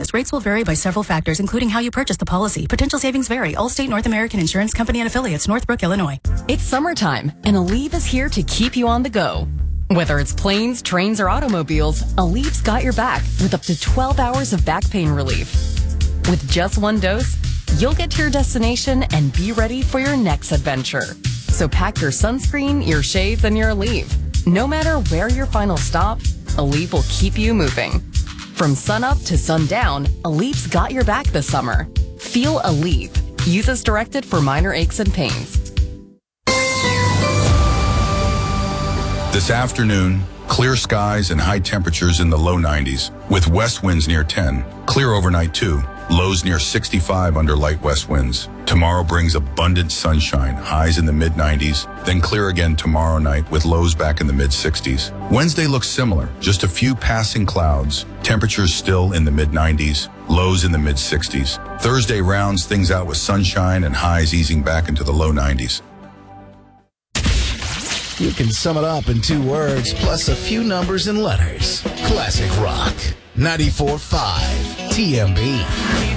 $1,000. Rates will vary by several factors, including how you purchase the policy. Potential savings vary. Allstate North American Insurance Company and Affiliates, Northbrook, Illinois. It's summertime, and Aleve is here to keep you on the go. Whether it's planes, trains, or automobiles, Aleve's got your back with up to 12 hours of back pain relief. With just one dose, you'll get to your destination and be ready for your next adventure. So pack your sunscreen, your shades, and your Aleve. No matter where your final stop, Aleve will keep you moving. From sunup to sundown, Aleve's got your back this summer. Feel Aleve. Use as directed for minor aches and pains. This afternoon, clear skies and high temperatures in the low 90s, with west winds near 10. Clear overnight too, lows near 65 under light west winds. Tomorrow brings abundant sunshine, highs in the mid-90s, then clear again tomorrow night with lows back in the mid-60s. Wednesday looks similar, just a few passing clouds, temperatures still in the mid-90s, lows in the mid-60s. Thursday rounds things out with sunshine and highs easing back into the low 90s. You can sum it up in 2 words, plus a few numbers and letters. Classic Rock. 94.5 TMB.